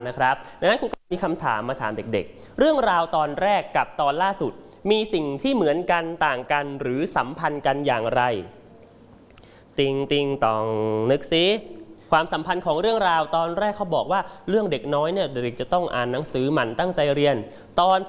นะครับดังนั้นครูมีคำถามมาถามเด็กๆเรื่องราวตอนแรกกับตอนล่าสุดมีสิ่งที่เหมือนกันต่างกันหรือสัมพันธ์กันอย่างไรติงติงตองนึกซิความสัมพันธ์ของเรื่องราวตอนแรกเขาบอกว่าเรื่องเด็กน้อยเนี่ยเด็กจะต้องอ่านหนังสือหมั่นตั้งใจเรียนตอน